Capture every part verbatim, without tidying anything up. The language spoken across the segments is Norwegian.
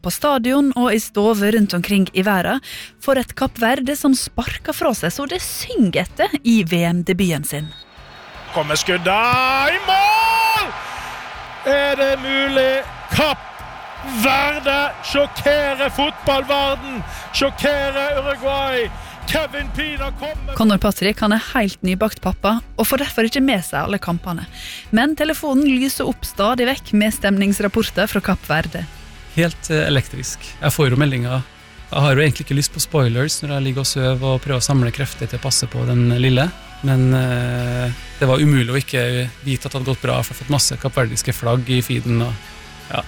På stadion og i stover rundt omkring i verden for et Kapp Verde som sparker fra seg så det synger etter i V M-debuten sin. Kommer skuddet i mål! Er det mulig? Kapp Verde sjokkerer fotballverden, sjokkerer Uruguay. Kevin Pina kommer. Conor Patrick han er helt nybakt pappa og får derfor ikke med seg alle kampene. Men telefonen lyser opp stadig vekk med stemningsrapporter fra Kapp Verde. Helt elektrisk. Jeg får jo meldinger. Jeg har jo egentlig ikke lyst på spoilers når jeg ligger og søv og prøver å samle krefter til å passe på den lille. Men eh, det var umulig å ikke vite at det hadde gått bra, for jeg har fått masse kappverdiske flagg i feeden. Og, ja.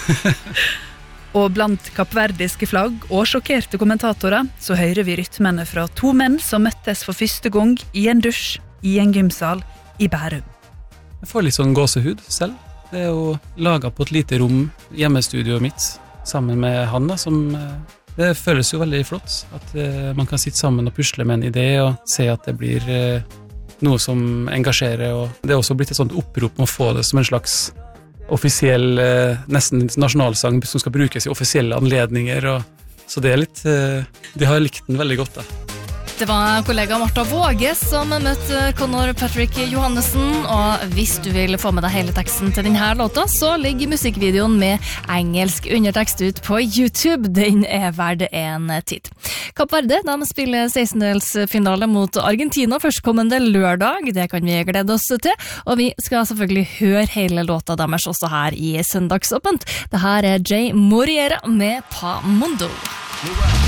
Og blant kappverdiske flagg og sjokkerte kommentatorer så hører vi rytmene fra to menn som møttes for første gang i en dusj i en gymsal i Bærum. Jeg får litt sånn gåsehud selv. Det er jo laget på et lite rom i hjemmestudioet mitt sammen med han da, som det føles jo veldig flott at uh, man kan sitte sammen og pusle med en idé og se at det blir uh, noe som engasjerer, og det er også blitt et sånt opprop om å få det som en slags offisiell, uh, nesten nasjonalsang som skal brukes i offisielle anledninger, og, så det er litt, uh, de har likt den veldig godt da. Det var kollega Martha Våge som møtte Conor Patrick Johannessen, og hvis du vil få med deg hele teksten til denne låta, så ligger musikkvideoen med engelsk undertekst ut på YouTube. Den er verd en titt. Kapp Verde, de spiller sekstendelsfinale mot Argentina førstkommende lørdag. Det kan vi glede oss til, og vi skal selvfølgelig høre hele låta deres også her i Søndagsåpent. Det her er Jay Moriera med Pa Mundo.